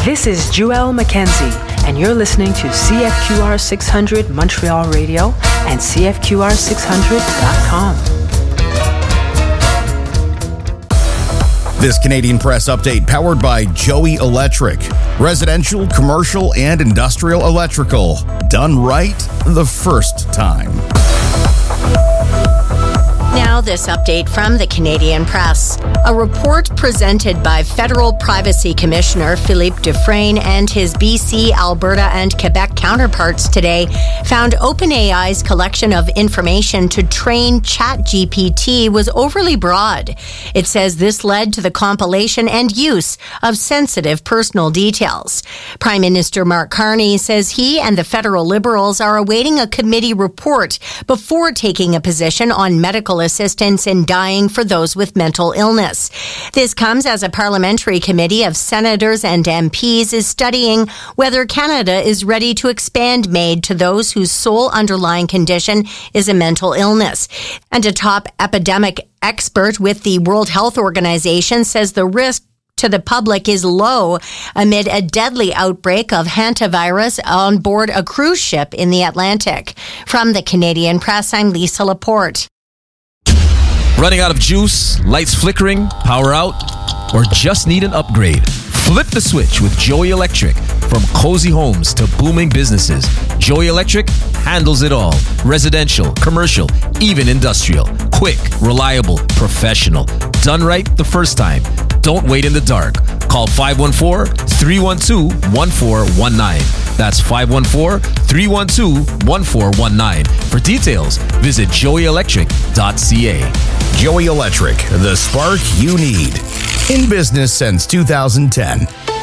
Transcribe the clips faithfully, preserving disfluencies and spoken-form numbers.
This is Joelle Mackenzie, and you're listening to C F Q R six hundred Montreal Radio and C F Q R six hundred dot com. This Canadian Press update powered by Joey Electric. Residential, commercial, and industrial electrical. Done right the first time. Now, this update from the Canadian Press. A report presented by Federal Privacy Commissioner Philippe Dufresne and his B C, Alberta, and Quebec counterparts today found OpenAI's collection of information to train ChatGPT was overly broad. It says this led to the compilation and use of sensitive personal details. Prime Minister Mark Carney says he and the federal Liberals are awaiting a committee report before taking a position on medical assistance in dying for those with mental illness. This comes as a parliamentary committee of senators and M Ps is studying whether Canada is ready to expand MAID to those whose sole underlying condition is a mental illness. And a top epidemic expert with the World Health Organization says the risk to the public is low amid a deadly outbreak of hantavirus on board a cruise ship in the Atlantic. From the Canadian Press, I'm Lisa Laporte. Running out of juice, lights flickering, power out, or just need an upgrade? Flip the switch with Joey Electric. From cozy homes to booming businesses, Joey Electric handles it all. Residential, commercial, even industrial. Quick, reliable, professional. Done right the first time. Don't wait in the dark. Call five one four, three one two, one four one nine. That's five one four, three one two, one four one nine. For details, visit joey electric dot c a. Joey Electric, the spark you need. In business since two thousand ten.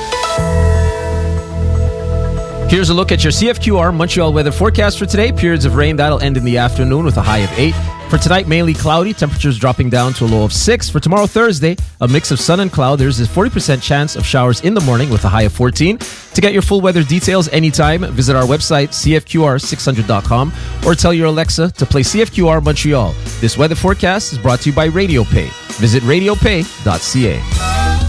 Here's a look at your C F Q R Montreal weather forecast for today. Periods of rain, that'll end in the afternoon with a high of eight. For tonight, mainly cloudy. Temperatures dropping down to a low of six. For tomorrow, Thursday, a mix of sun and cloud. There's a forty percent chance of showers in the morning with a high of fourteen. To get your full weather details anytime, visit our website, C F Q R six hundred dot com, or tell your Alexa to play C F Q R Montreal. This weather forecast is brought to you by RadioPay. Visit radio pay dot c a.